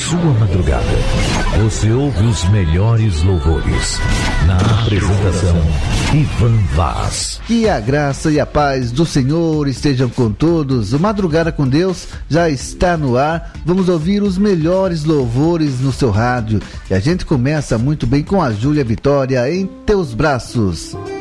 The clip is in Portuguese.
sua madrugada. Você ouve os melhores louvores. Na apresentação, Ivan Vaz. Que a graça e a paz do Senhor estejam com todos. O Madrugada com Deus já está no ar. Vamos ouvir os melhores louvores no seu rádio. E a gente começa muito bem com a Júlia Vitória, Em Teus Braços.